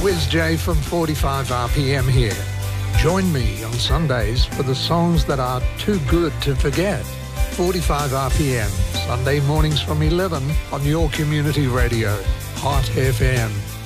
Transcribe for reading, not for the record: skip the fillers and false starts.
Wiz J from 45 RPM here. Join me on Sundays for the songs that are too good to forget. 45 RPM, Sunday mornings from 11 on your community radio, Hot FM.